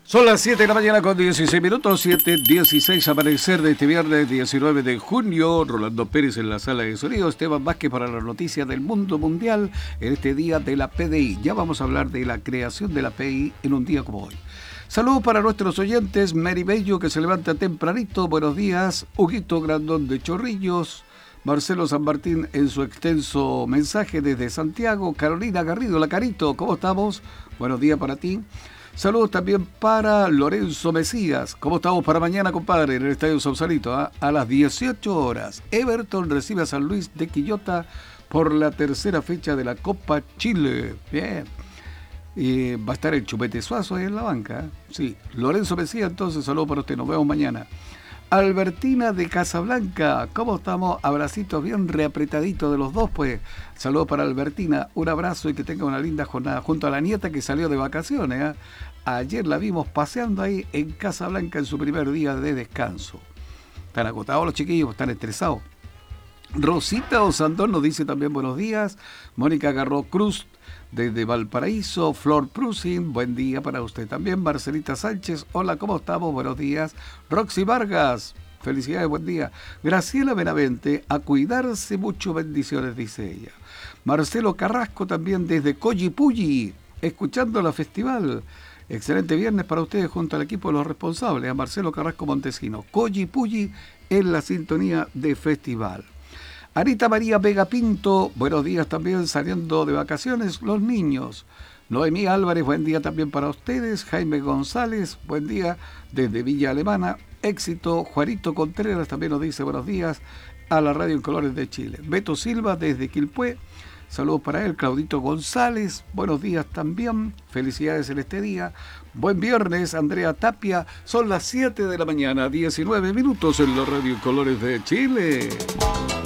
Son las 7 de la mañana con 16 minutos, 7:16, amanecer de este viernes 19 de junio. Rolando Pérez en la sala de sonido, Esteban Vázquez para las noticias del mundo mundial en este día de la PDI. Ya vamos a hablar de la creación de la PDI en un día como hoy. Saludos para nuestros oyentes, Mary Bello que se levanta tempranito, buenos días, Huguito Grandón de Chorrillos, Marcelo San Martín en su extenso mensaje desde Santiago, Carolina Garrido, la Carito, ¿cómo estamos? Buenos días para ti. Saludos también para Lorenzo Mesías. ¿Cómo estamos para mañana, compadre? En el Estadio Sausalito, a las 18 horas. Everton recibe a San Luis de Quillota por la tercera fecha de la Copa Chile. Bien. Va a estar el Chupete Suazo ahí en la banca. Sí. Lorenzo Mesías, entonces, saludos para usted. Nos vemos mañana. Albertina de Casablanca, ¿cómo estamos? Abracitos bien reapretaditos de los dos, pues. Saludos para Albertina, un abrazo y que tenga una linda jornada junto a la nieta que salió de vacaciones. ¿Eh? Ayer la vimos paseando ahí en Casablanca en su primer día de descanso. Están agotados los chiquillos, están estresados. Rosita Osandón nos dice también buenos días. Mónica Garro Cruz desde Valparaíso, Flor Prusin, buen día para usted también. Marcelita Sánchez, hola, ¿cómo estamos? Buenos días. Roxy Vargas, felicidades, buen día. Graciela Benavente, a cuidarse mucho, bendiciones, dice ella. Marcelo Carrasco también desde Collipulli, escuchando la festival. Excelente viernes para ustedes junto al equipo de los responsables, a Marcelo Carrasco Montesino. Collipulli en la sintonía de festival. Anita María Vega Pinto, buenos días también, saliendo de vacaciones los niños. Noemí Álvarez, buen día también para ustedes. Jaime González, buen día desde Villa Alemana. Éxito. Juanito Contreras también nos dice buenos días a la Radio en Colores de Chile. Beto Silva desde Quilpué, saludos para él. Claudito González, buenos días también. Felicidades en este día. Buen viernes, Andrea Tapia. Son las 7 de la mañana, 19 minutos en la Radio en Colores de Chile.